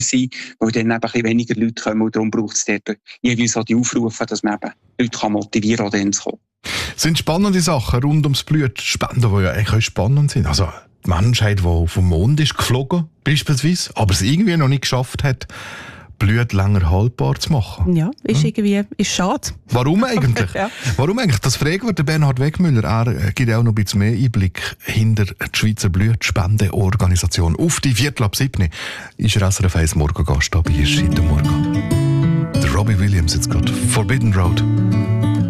sein, weil dann eben ein bisschen weniger Leute kommen und darum braucht es dort jeweils auch die Aufrufe, dass man eben Leute motivieren kann, auch dann zu kommen. Sind spannende Sachen rund ums Blutspenden, die ja eigentlich auch spannend sind. Also die Menschheit, die auf den Mond ist geflogen, beispielsweise, aber es irgendwie noch nicht geschafft hat, Blut länger haltbar zu machen. Ja, ist schade. Warum eigentlich? Ja. Warum eigentlich? Das fragen wir den Bernhard Wegmüller. Er gibt auch noch ein bisschen mehr Einblick hinter die Schweizer Blutspendeorganisation. Auf die 6:45 ist er SRF 1 Morgengast hier bei «Ist heute Morgen». Der Robbie Williams jetzt gerade. «Forbidden Road».